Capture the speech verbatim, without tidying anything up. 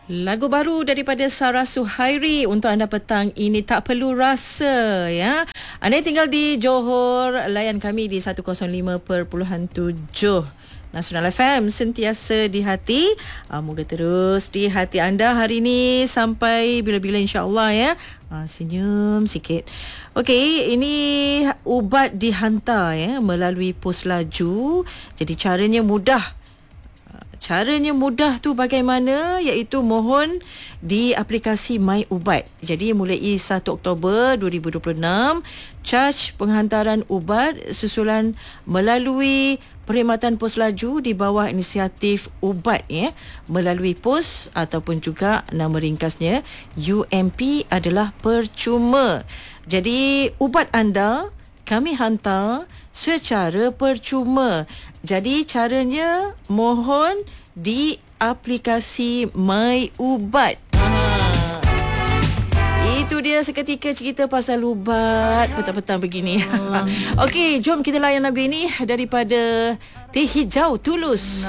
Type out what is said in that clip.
Lagu baru daripada Sarah Suhairi untuk anda petang ini, Tak Perlu Rasa, ya. Anda yang tinggal di Johor, layan kami di seratus lima perpuluhan tujuh Nasional F M, sentiasa di hati. Uh, moga terus di hati anda hari ini sampai bila-bila, insya-Allah, ya. Uh, senyum sikit. Okey, ini ubat dihantar, ya, melalui pos laju. Jadi caranya mudah. Caranya mudah tu bagaimana? Iaitu mohon di aplikasi My Ubat. Jadi mulai satu Oktober dua ribu dua puluh enam, caj penghantaran ubat susulan melalui perkhidmatan pos laju di bawah inisiatif ubat, ya, melalui pos ataupun juga nama ringkasnya U M P adalah percuma. Jadi ubat anda kami hantar secara percuma. Jadi caranya mohon di aplikasi My Ubat. Ha. Itu dia seketika cerita pasal ubat petang-petang begini. Okey, jom kita layan lagu ini daripada Teh Hijau Tulus.